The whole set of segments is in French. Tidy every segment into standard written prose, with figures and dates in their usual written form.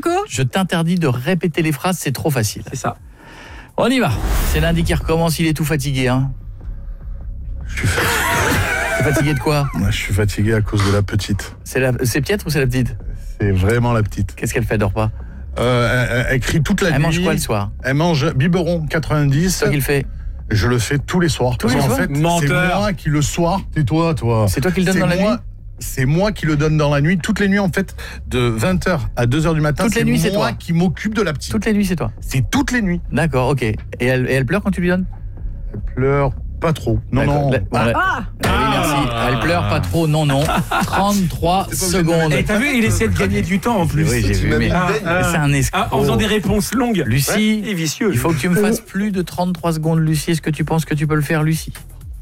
Coco ? Je t'interdis de répéter les phrases, c'est trop facile. C'est ça. On y va. C'est lundi qui recommence, il est tout fatigué. Hein. Je suis fatigué. T'es fatigué de quoi ? Moi, je suis fatigué à cause de la petite. C'est Pietre ou c'est la petite ? C'est vraiment la petite. Qu'est-ce qu'elle fait, dort pas ? Elle crie toute la nuit. Elle mange quoi le soir ? Elle mange biberon 90. C'est toi qui le fais ? Je le fais tous les soirs. Tous les en soirs ? fait, Menteur. c'est moi qui le soir. Tais-toi, toi. C'est toi qui le donne dans la nuit ? C'est moi qui le donne dans la nuit. Toutes les nuits, en fait, de 20h à 2h du matin, Toutes les nuits, c'est moi toi qui m'occupe de la petite. Toutes les nuits, c'est toi ? C'est toutes les nuits. D'accord, ok. Et elle pleure quand tu lui donnes ? Elle pleure pas trop. Non, D'accord. non. Oui, merci. Elle pleure pas trop, non. 33 secondes. Et t'as vu, il essaie de gagner du temps en plus. Oui, j'ai vu, mais c'est un escroc. En faisant des réponses longues. Lucie, il est vicieux. il faut que tu me fasses plus de 33 secondes, Lucie. Est-ce que tu penses que tu peux le faire, Lucie ?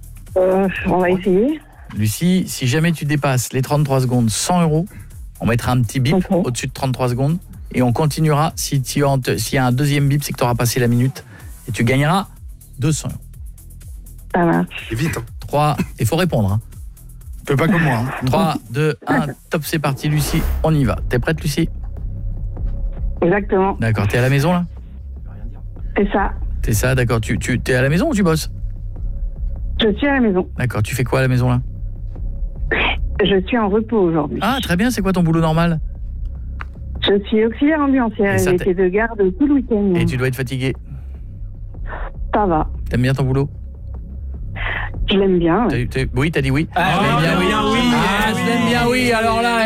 On va essayer. Lucie, si jamais tu dépasses les 33 secondes, 100 €, on mettra un petit bip Ok. au-dessus de 33 secondes et on continuera. S'il y a un deuxième bip, c'est que tu auras passé la minute et tu gagneras 200 €. Ça marche. C'est vite. 3, il faut répondre. Hein. Fais pas comme moi. 3, 2, 1, top, c'est parti, Lucie. On y va. T'es prête, Lucie ? Exactement. D'accord, t'es à la maison là ? C'est ça. T'es ça, d'accord. Tu t'es à la maison ou tu bosses ? Je suis à la maison. D'accord, tu fais quoi à la maison là ? Je suis en repos aujourd'hui. Ah, très bien, c'est quoi ton boulot normal ? Je suis auxiliaire ambulancière Et et ça j'ai été de garde tout le week-end. Et tu dois être fatigué. Ça va. T'aimes bien ton boulot ? Je l'aime bien. Ouais. Oui, t'as dit oui. Ah, je l'aime bien, oui. oui. Ah, je l'aime bien, oui. Alors là,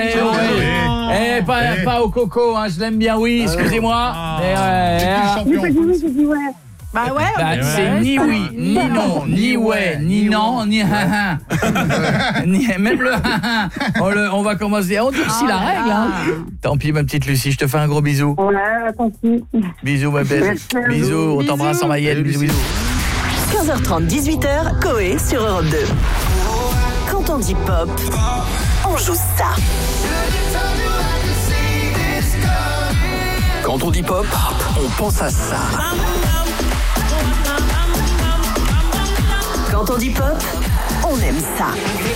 pas au coco, hein, je l'aime bien, oui. Excusez-moi. J'ai pas dit oui, j'ai dit ouais. Bah ouais. Bah, c'est ni oui, ni non, ni ouais, ni non, ni ha même le ha on va commencer. On durcit la règle. Hein. Tant pis, ma petite Lucie, je te fais un gros bisou. Ouais, tant pis. Bisous, ma belle. Merci à vous. Bisous, on t'embrasse en maillette. Bisous. 15h30, 18h, Coé sur Europe 2. Quand on dit pop, on joue ça. Quand on dit pop, on pense à ça. Quand on dit pop, on aime ça.